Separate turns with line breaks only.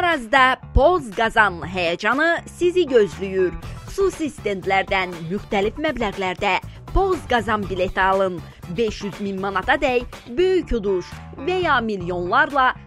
Arazda Poz Qazan həyəcanı sizi gözləyir. Xüsusi stendlərdən müxtəlif məbləğlərdə Poz Qazan bileti alın. 500 min manata dək böyük uduş və ya milyonlarla